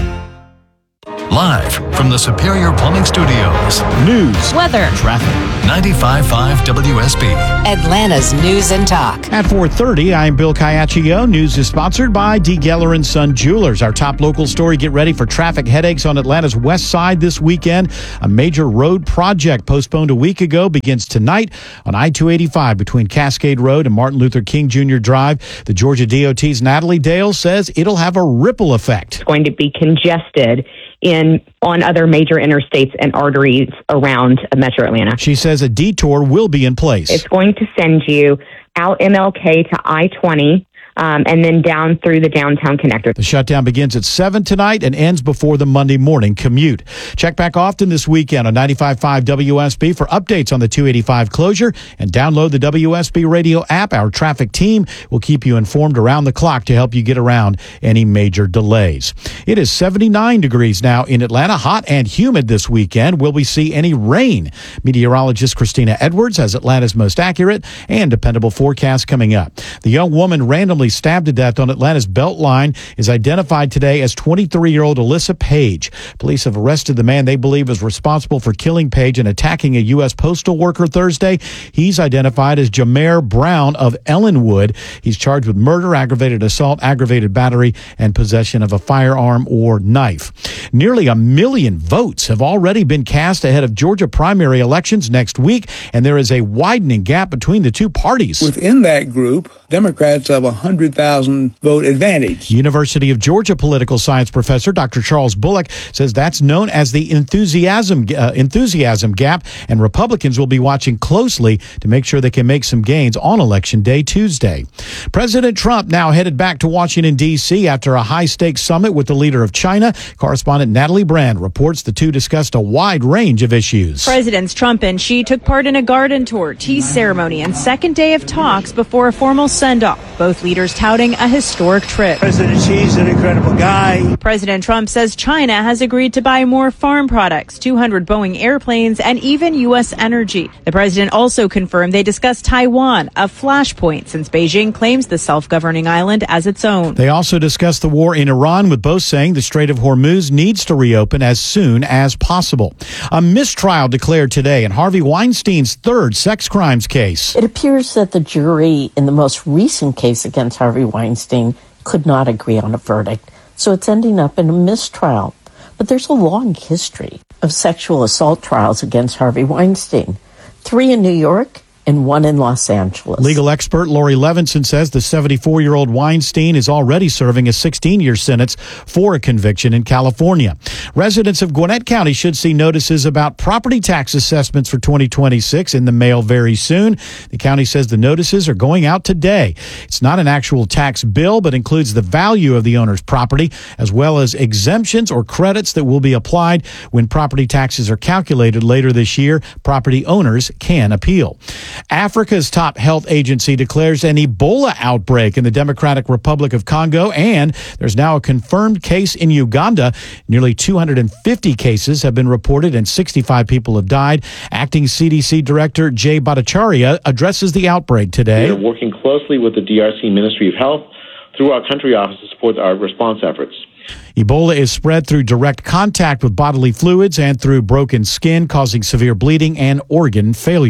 Live from the Superior Plumbing Studios. News, weather, traffic. ninety-five point five W S B. Atlanta's News and Talk. At four thirty, I'm Bill Caiaccio. News is sponsored by D. Geller and Son Jewelers. Our top local story, get ready for traffic headaches on Atlanta's west side this weekend. A major road project postponed a week ago begins tonight on I two eighty-five between Cascade Road and Martin Luther King Junior Drive. The Georgia D O T's Natalie Dale says it'll have a ripple effect. It's going to be congested in on other major interstates and arteries around Metro Atlanta. She says a detour will be in place. It's going to send you out M L K to I twenty um, and then down through the downtown connector. The shutdown begins at seven tonight and ends before the Monday morning commute. Check back often this weekend on ninety-five point five W S B for updates on the two eighty-five closure and download the W S B radio app. Our traffic team will keep you informed around the clock to help you get around any major delays. It is seventy-nine degrees now in Atlanta, hot and humid this weekend. Will we see any rain? Meteorologist Christina Edwards has Atlanta's most accurate and dependable forecast coming up. The young woman randomly stabbed to death on Atlanta's Beltline is identified today as twenty-three-year-old Alyssa Page. Police have arrested the man they believe is responsible for killing Page and attacking a U S postal worker Thursday. He's identified as Jameer Brown of Ellenwood. He's charged with murder, aggravated assault, aggravated battery, and possession of a firearm or knife. Nearly a million votes have already been cast ahead of Georgia primary elections next week, and there is a widening gap between the two parties. Within that group, Democrats have a one hundred thousand vote advantage. University of Georgia political science professor Doctor Charles Bullock says that's known as the enthusiasm uh, enthusiasm gap, and Republicans will be watching closely to make sure they can make some gains on Election Day Tuesday. President Trump now headed back to Washington, D C after a high-stakes summit with the leader of China. Correspondent Natalie Brand reports the two discussed a wide range of issues. Presidents Trump and Xi took part in a garden tour, tea ceremony, and second day of talks before a formal send-off. Both leaders touting a historic trip. President Xi's an incredible guy. President Trump says China has agreed to buy more farm products, two hundred Boeing airplanes, and even U S energy. The president also confirmed they discussed Taiwan, a flashpoint since Beijing claims the self-governing island as its own. They also discussed the war in Iran, with both saying the Strait of Hormuz needs to reopen as soon as possible. A mistrial declared today in Harvey Weinstein's third sex crimes case. It appears that the jury in the most recent case against Harvey Weinstein could not agree on a verdict, so it's ending up in a mistrial. But there's a long history of sexual assault trials against Harvey Weinstein, three in New York and one in Los Angeles. Legal expert Lori Levinson says the seventy-four-year-old Weinstein is already serving a sixteen-year sentence for a conviction in California. Residents of Gwinnett County should see notices about property tax assessments for twenty twenty-six in the mail very soon. The county says the notices are going out today. It's not an actual tax bill, but includes the value of the owner's property, as well as exemptions or credits that will be applied when property taxes are calculated later this year. Property owners can appeal. Africa's top health agency declares an Ebola outbreak in the Democratic Republic of Congo, and there's now a confirmed case in Uganda. Nearly two hundred fifty cases have been reported and sixty-five people have died. Acting C D C Director Jay Bhattacharya addresses the outbreak today. We are working closely with the D R C Ministry of Health through our country office to support our response efforts. Ebola is spread through direct contact with bodily fluids and through broken skin, causing severe bleeding and organ failure.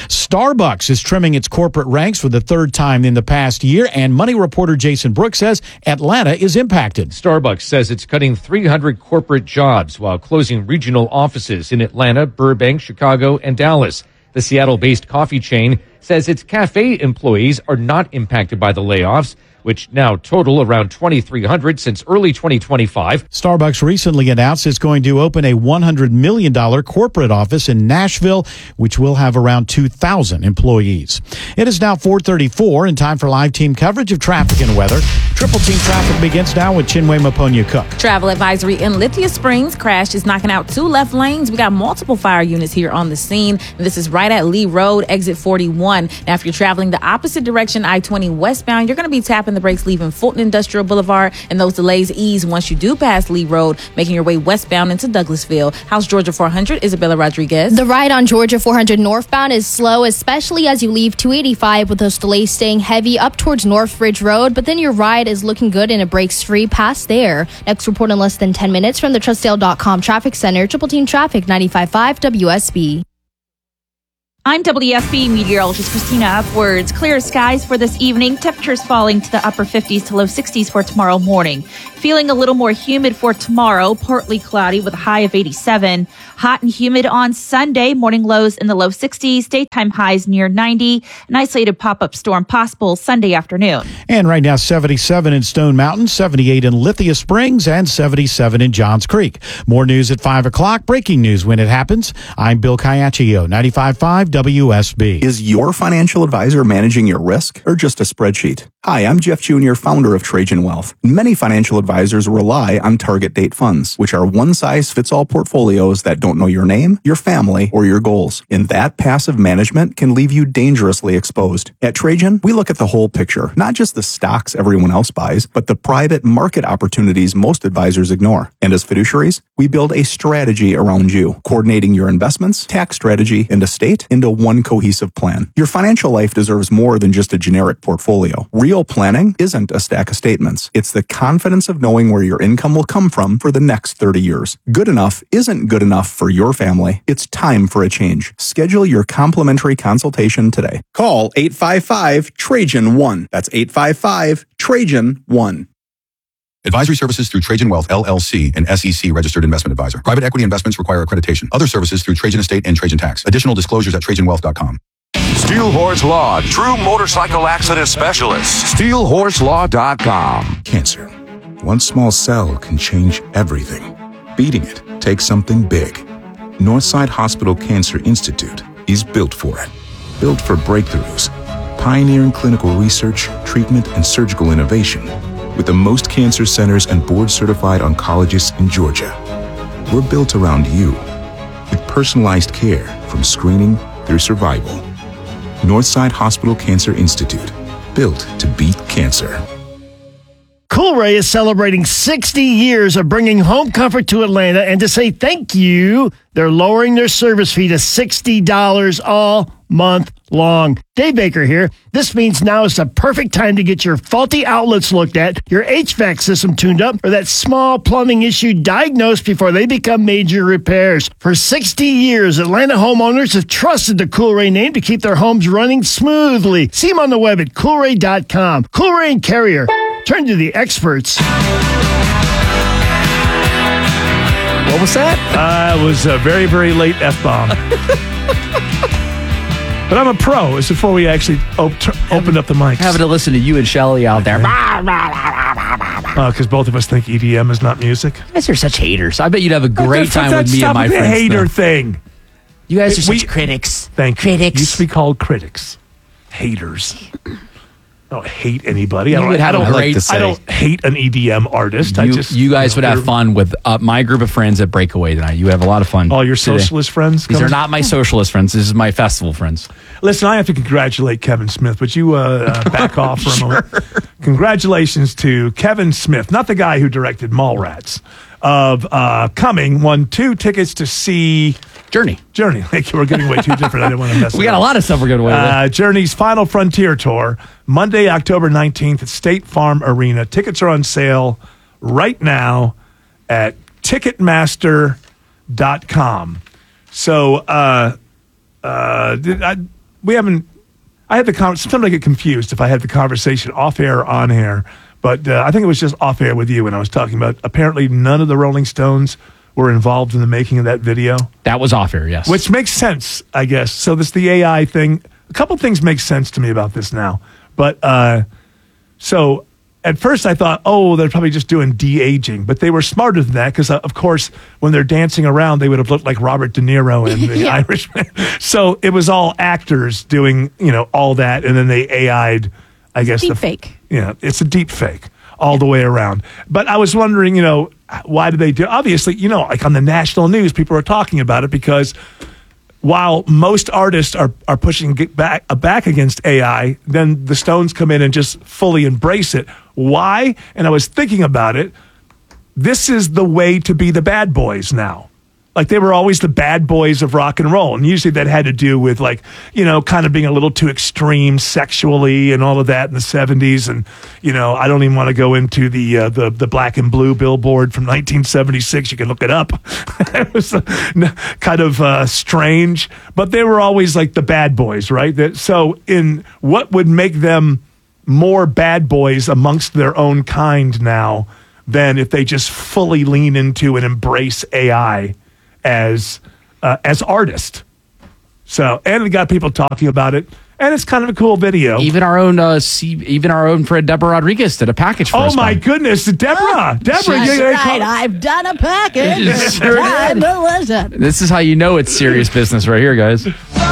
Starbucks is trimming its corporate ranks for the third time in the past year, and Money reporter Jason Brooks says Atlanta is impacted. Starbucks says it's cutting three hundred corporate jobs while closing regional offices in Atlanta, Burbank, Chicago, and Dallas. The Seattle-based coffee chain says its cafe employees are not impacted by the layoffs, which now total around twenty-three hundred since early twenty twenty-five. Starbucks recently announced it's going to open a one hundred million dollars corporate office in Nashville, which will have around two thousand employees. It is now four thirty-four and time for live team coverage of traffic and weather. Triple team traffic begins now with Chinwe Maponya-Cook. Travel advisory in Lithia Springs. Crash is knocking out two left lanes. We got multiple fire units here on the scene. And this is right at Lee Road, exit forty-one. Now, if you're traveling the opposite direction, I twenty westbound, you're going to be tapping the brakes leaving Fulton Industrial Boulevard, and those delays ease once you do pass Lee Road, making your way westbound into Douglasville. How's Georgia four hundred? Isabella Rodriguez. The ride on Georgia four hundred northbound is slow, especially as you leave two eighty-five, with those delays staying heavy up towards Northridge Road, but then your ride is looking good and it breaks free past there. Next report in less than ten minutes from the Trustdale dot com Traffic Center. Triple Team Traffic, ninety-five point five W S B. I'm W S B meteorologist Christina Upwards. Clear skies for this evening. Temperatures falling to the upper fifties to low sixties for tomorrow morning. Feeling a little more humid for tomorrow. Partly cloudy with a high of eighty-seven. Hot and humid on Sunday. Morning lows in the low sixties. Daytime highs near ninety. An isolated pop-up storm possible Sunday afternoon. And right now, seventy-seven in Stone Mountain, seventy-eight in Lithia Springs, and seventy-seven in Johns Creek. More news at five o'clock. Breaking news when it happens. I'm Bill Caiaccio, ninety-five point five W S B. Is your financial advisor managing your risk or just a spreadsheet? Hi, I'm Jeff Junior, founder of Trajan Wealth. Many financial advisors rely on target date funds, which are one-size-fits-all portfolios that don't know your name, your family, or your goals. And that passive management can leave you dangerously exposed. At Trajan, we look at the whole picture, not just the stocks everyone else buys, but the private market opportunities most advisors ignore. And as fiduciaries, we build a strategy around you, coordinating your investments, tax strategy, and estate into one cohesive plan. Your financial life deserves more than just a generic portfolio. Real planning isn't a stack of statements. It's the confidence of knowing where your income will come from for the next thirty years. Good enough isn't good enough for your family. It's time for a change. Schedule your complimentary consultation today. Call eight five five Trajan one. That's eight five five Trajan one. Advisory services through Trajan Wealth, L L C, an S E C registered investment advisor. Private equity investments require accreditation. Other services through Trajan Estate and Trajan Tax. Additional disclosures at Trajan Wealth dot com. Steel Horse Law, true motorcycle accident specialist. Steel Horse Law dot com. Cancer. One small cell can change everything. Beating it takes something big. Northside Hospital Cancer Institute is built for it. Built for breakthroughs. Pioneering clinical research, treatment, and surgical innovation. With the most cancer centers and board-certified oncologists in Georgia. We're built around you, with personalized care from screening through survival. Northside Hospital Cancer Institute, built to beat cancer. Coolray is celebrating sixty years of bringing home comfort to Atlanta, and to say thank you, they're lowering their service fee to sixty dollars all month long. Dave Baker here. This means now is the perfect time to get your faulty outlets looked at, your H V A C system tuned up, or that small plumbing issue diagnosed before they become major repairs. For sixty years, Atlanta homeowners have trusted the Coolray name to keep their homes running smoothly. See them on the web at Coolray dot com. Coolray and Carrier. Turn to the experts. What was that? Uh, it was a very, very late F-bomb. But I'm a pro. It's before we actually op- t- opened up the mics. Having to listen to you and Shelly out there. Because uh, both of us think E D M is not music. You guys are such haters. I bet you'd have a great time with me and my friends. Stop the hater though. thing. You guys are we, such critics. Thank critics. you. Used to be called critics. Haters. I don't hate anybody. You I don't, would have I don't, a great like, I don't hate an E D M artist. You, I just, you guys you know, would have fun with uh, my group of friends at Breakaway tonight. You have a lot of fun. All your today. socialist friends? These coming? are not my socialist friends. This is my festival friends. Listen, I have to congratulate Kevin Smith. Would you uh, uh, back off for a sure. moment? Congratulations to Kevin Smith, not the guy who directed Mallrats, of uh, coming, won two tickets to see Journey. Journey. Thank you. We're getting way too different. I didn't want to mess We it got up. a lot of stuff we're going to wait uh, with. Journey's Final Frontier Tour, Monday, October nineteenth at State Farm Arena. Tickets are on sale right now at Ticketmaster dot com. So, uh, uh, did I, we haven't. I had the con- sometimes I get confused if I had the conversation off air or on air, but uh, I think it was just off air with you when I was talking about. Apparently, none of the Rolling Stones were involved in the making of that video. That was off air, yes. Which makes sense, I guess. So this the A I thing. A couple things make sense to me about this now, but uh, so. At first, I thought, oh, they're probably just doing de-aging. But they were smarter than that because, uh, of course, when they're dancing around, they would have looked like Robert De Niro in The Yeah. Irishman. So it was all actors doing, you know, all that. And then they A I'd, I guess. Deep the, fake. Yeah, it's a deep fake all the way around. But I was wondering, you know, why do they do Obviously, you know, like on the national news, people are talking about it because while most artists are, are pushing get back uh, back against A I, then the Stones come in and just fully embrace it. Why? And I was thinking about it. This is the way to be the bad boys now. Like they were always the bad boys of rock and roll. And usually that had to do with like, you know, kind of being a little too extreme sexually and all of that in the seventies. And, you know, I don't even want to go into the uh, the, the black and blue billboard from nineteen seventy-six. You can look it up. It was uh, kind of uh, strange. But they were always like the bad boys, right? That, so in what would make them more bad boys amongst their own kind now than if they just fully lean into and embrace A I as uh, as artists. So, and we got people talking about it, and it's kind of a cool video. Even our own, uh, C- even our own friend Deborah Rodriguez did a package for oh us. my man. goodness, Deborah, Oh, Deborah, she's you- you- Right, I've done a package. You sure Time to listen. This is how you know it's serious business right here, guys.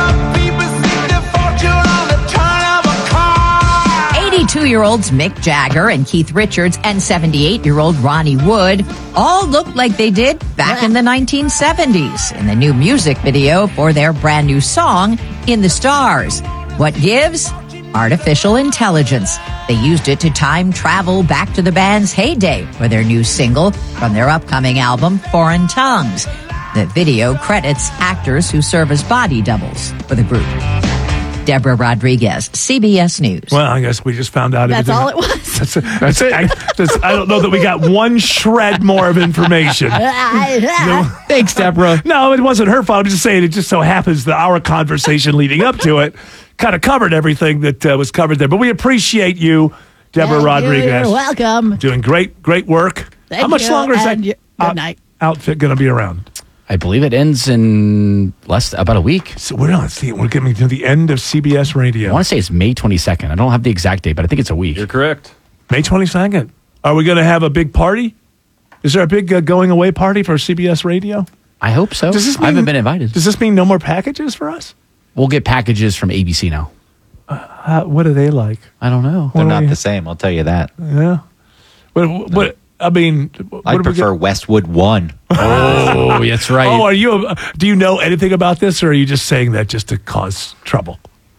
eighty-two-year-olds Mick Jagger and Keith Richards and seventy-eight-year-old Ronnie Wood all look like they did back in the nineteen seventies in the new music video for their brand new song, In the Stars. What gives? Artificial intelligence. They used it to time travel back to the band's heyday for their new single from their upcoming album, Foreign Tongues. The video credits actors who serve as body doubles for the group. Deborah Rodriguez, C B S News. Well, I guess we just found out. That's everything. all it was. That's, that's it. I, that's, I don't know that we got one shred more of information. Thanks, Deborah. No, it wasn't her fault. I'm just saying it just so happens that our conversation leading up to it kind of covered everything that uh, was covered there. But we appreciate you, Deborah Thank you, Rodriguez. You're welcome. Doing great, great work. Thank How much you, longer is that and you- out- good night. outfit going to be around? I believe it ends in less about a week. So we're on. See, we're getting to the end of C B S Radio. I want to say it's May twenty-second. I don't have the exact date, but I think it's a week. You're correct. May twenty-second. Are we going to have a big party? Is there a big uh, going away party for C B S Radio? I hope so. Does this I haven't mean- been invited. Does this mean no more packages for us? We'll get packages from A B C now. Uh, what are they like? I don't know. They're What not do we- the same, I'll tell you that. Yeah. What? what I mean, what I do we prefer get- Westwood One. Oh, that's right. Oh, are you? uh, Do you know anything about this, or are you just saying that just to cause trouble?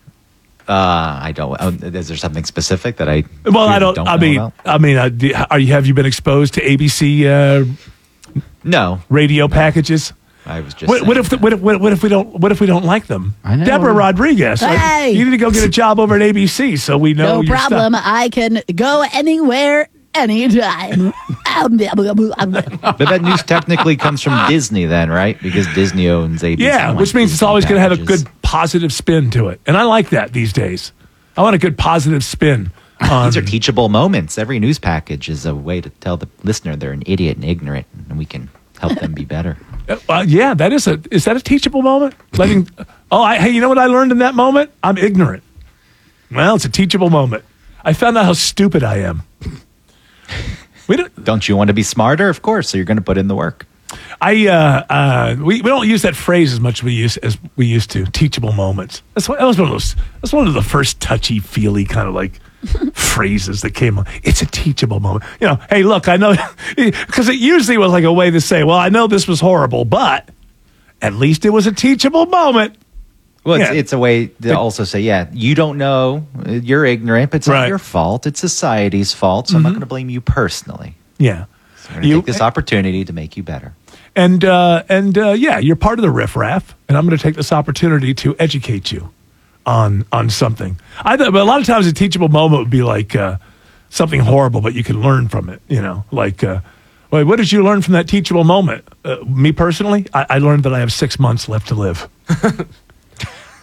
Uh, I don't. Oh, is there something specific that I? Well, I don't. don't I know mean, about? I mean, uh, do, are you? Have you been exposed to A B C? Uh, no radio packages. I was just. What, what if? What if? What if, what if we don't? What if we don't like them? I know. Deborah Rodriguez. uh, Hey. You need to go get a job over at A B C so we know. No your problem. stuff. I can go anywhere, anytime. But that news technically comes from Disney, then, right? Because Disney owns A B C. Yeah, which means it's always going to have a good positive spin to it, and I like that these days. I want a good positive spin. On, These are teachable moments. Every news package is a way to tell the listener they're an idiot and ignorant, and we can help them be better. Uh, yeah, that is a is that a teachable moment? Letting oh, I, hey, you know what I learned in that moment? I'm ignorant. Well, it's a teachable moment. I found out how stupid I am. We don't. Don't you want to be smarter? Of course. So you're going to put in the work. I uh, uh, we we don't use that phrase as much as we use as we used to. Teachable moments. That's what, that was one of those. That's one of the first touchy feely kind of like phrases that came on. It's a teachable moment. You know, hey, look, I know, because it usually was like a way to say, well, I know this was horrible, but at least it was a teachable moment. Well, it's, Yeah. it's a way to also say, yeah, you don't know, you're ignorant, but it's Right. not your fault. It's society's fault, so I'm not Mhm. going to blame you personally. Yeah. So I'm going to You- take this opportunity to make you better. And uh, and uh, yeah, you're part of the riffraff, and I'm going to take this opportunity to educate you on on something. I th- but a lot of times a teachable moment would be like uh, something horrible, but you can learn from it. You know, like uh, wait, what did you learn from that teachable moment? Uh, me personally, I, I learned that I have six months left to live.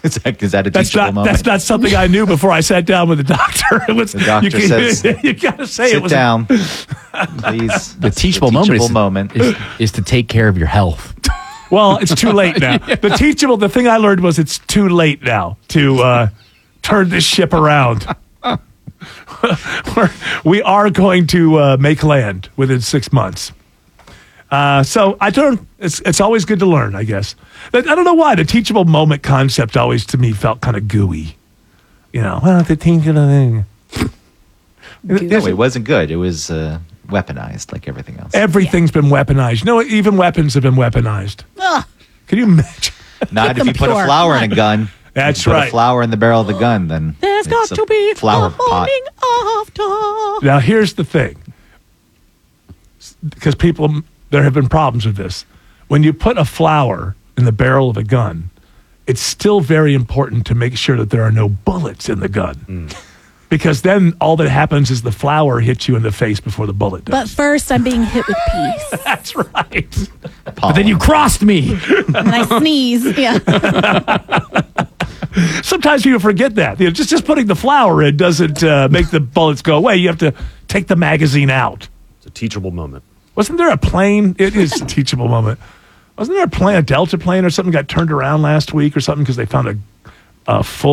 Is that, is that a That's teachable not moment? that's not something I knew before I sat down with the doctor. It was The doctor you, says, you gotta say sit it was down, please. The teachable, moment, teachable is, moment. is, is to take care of your health. Well, it's too late now. The teachable, the thing I learned was it's too late now to uh, turn this ship around. We're, we are going to uh, make land within six months. Uh, so I don't. It's it's always good to learn, I guess. I don't know why the teachable moment concept always to me felt kind of gooey. You know, well, the teachable thing. No, it wasn't good. It was uh, weaponized like everything else. Everything's been weaponized. You know, even weapons have been weaponized. Ugh. Can you imagine? Not if you put a flower in a gun. That's you put right. a flower in the barrel of the gun, then There's got it's to a be flower a pot. morning after. Now, here's the thing, because people, there have been problems with this. When you put a flower in the barrel of a gun, it's still very important to make sure that there are no bullets in the gun. Mm. Because then all that happens is the flower hits you in the face before the bullet does. But first, I'm being hit with peace. That's right. But then you crossed me. And I sneeze. Yeah. Sometimes people forget that. You know, just, just putting the flower in doesn't uh, make the bullets go away. You have to take the magazine out. It's a teachable moment. Wasn't there a plane? It is a teachable moment. Wasn't there a plane, a Delta plane or something got turned around last week or something because they found a, a full